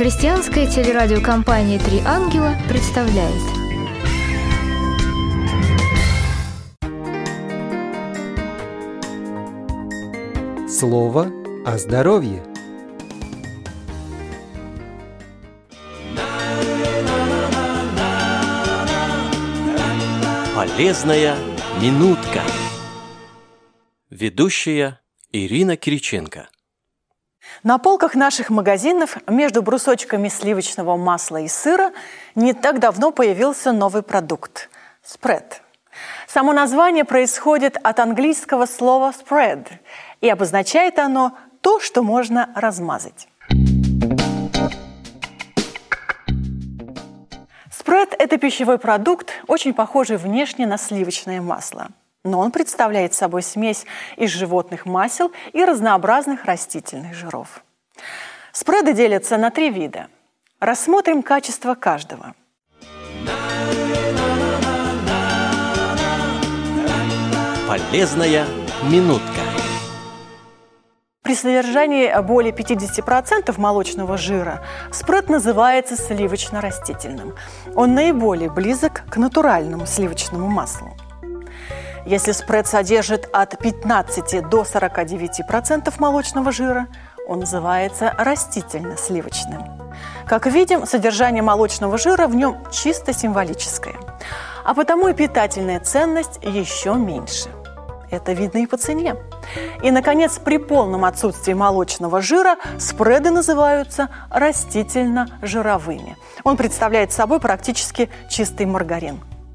Христианская телерадиокомпания «Три ангела» представляет. Слово о здоровье. Полезная минутка. Ведущая Ирина Кириченко. На полках наших магазинов между брусочками сливочного масла и сыра не так давно появился новый продукт – спред. Само название происходит от английского слова spread, и обозначает оно то, что можно размазать. Спред – это пищевой продукт, очень похожий внешне на сливочное масло. Но он представляет собой смесь из животных масел и разнообразных растительных жиров. Спреды делятся на 3 вида. Рассмотрим качество каждого. Полезная минутка. При содержании более 50% молочного жира спред называется сливочно-растительным. Он наиболее близок к натуральному сливочному маслу. Если спред содержит от 15 до 49% молочного жира, он называется растительно-сливочным. Как видим, содержание молочного жира в нем чисто символическое, а потому и питательная ценность еще меньше. Это видно и по цене. И, наконец, при полном отсутствии молочного жира спреды называются растительно-жировыми. Он представляет собой практически чистый маргарин.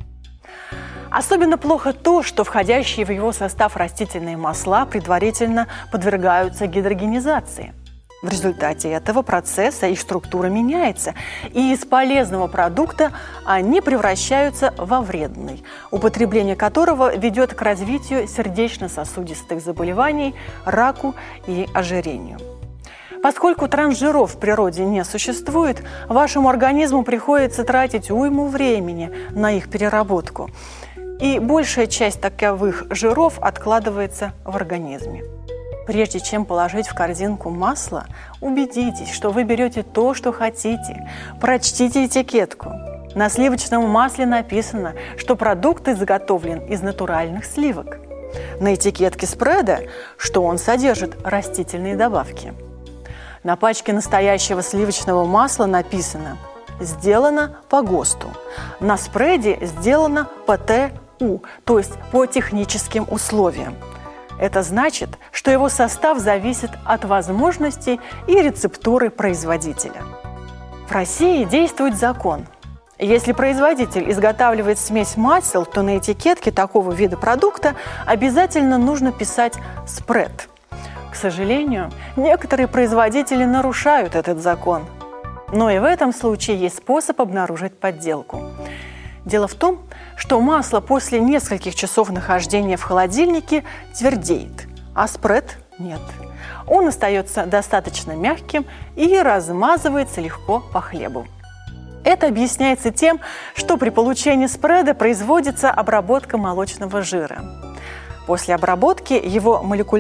Особенно плохо то, что входящие в его состав растительные масла предварительно подвергаются гидрогенизации. В результате этого процесса их структура меняется, и из полезного продукта они превращаются во вредный, употребление которого ведет к развитию сердечно-сосудистых заболеваний, раку и ожирению. Поскольку трансжиров в природе не существует, вашему организму приходится тратить уйму времени на их переработку, и большая часть таковых жиров откладывается в организме. Прежде чем положить в корзинку масло, убедитесь, что вы берете то, что хотите. Прочтите этикетку. На сливочном масле написано, что продукт изготовлен из натуральных сливок. На этикетке спреда, что он содержит растительные добавки. На пачке настоящего сливочного масла написано «Сделано по ГОСТу». На спреде сделано по ТУ, то есть по техническим условиям. Это значит, что его состав зависит от возможностей и рецептуры производителя. В России действует закон. Если производитель изготавливает смесь масел, то на этикетке такого вида продукта обязательно нужно писать «спред». К сожалению, некоторые производители нарушают этот закон. Но и в этом случае есть способ обнаружить подделку. Дело в том, что масло после нескольких часов нахождения в холодильнике твердеет, а спред нет. Он остается достаточно мягким и размазывается легко по хлебу. Это объясняется тем, что при получении спреда производится обработка молочного жира. После обработки его молекулярная